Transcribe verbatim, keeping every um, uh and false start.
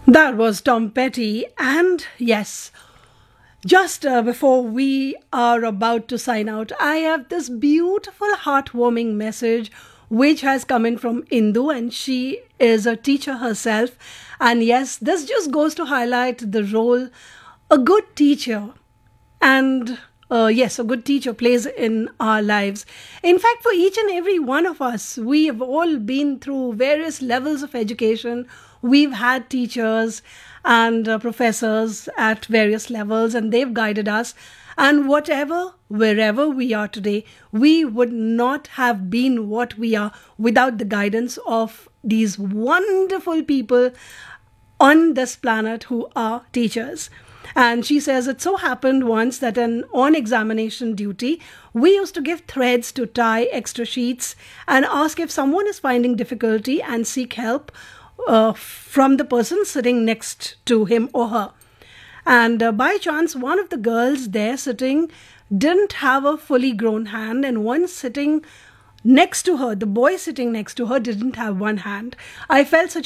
That was Tom Petty, and yes, just uh, before we are about to sign out, I have this beautiful, heartwarming message which has come in from Indu, and she is a teacher herself. And yes, this just goes to highlight the role a good teacher and uh, yes, a good teacher plays in our lives. In fact, for each and every one of us, we have all been through various levels of education. We've had teachers and uh, professors at various levels, and they've guided us. And whatever, wherever we are today, we would not have been what we are without the guidance of these wonderful people on this planet who are teachers. And she says it so happened once that an on examination duty, we used to give threads to tie extra sheets and ask if someone is finding difficulty and seek help uh, from the person sitting next to him or her. And uh, by chance, one of the girls there sitting didn't have a fully grown hand, and one sitting next to her, the boy sitting next to her, didn't have one hand. I felt such